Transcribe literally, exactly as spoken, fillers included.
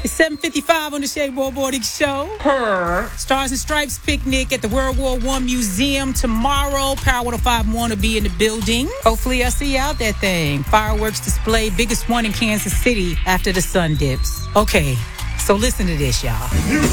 It's seven fifty-five on the Shade Roll Morning Show. Her. Stars and Stripes picnic at the World War One Museum tomorrow. Power one oh five one will be in the building. Hopefully I'll see you out that thing. Fireworks display, biggest one in Kansas City after the sun dips. Okay, so listen to this, y'all.